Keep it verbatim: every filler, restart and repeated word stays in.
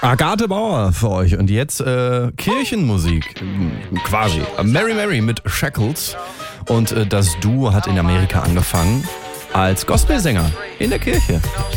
Agathe Bauer für euch und jetzt äh, Kirchenmusik, quasi. Mary Mary mit Shackles und äh, das Duo hat in Amerika angefangen als Gospelsänger in der Kirche.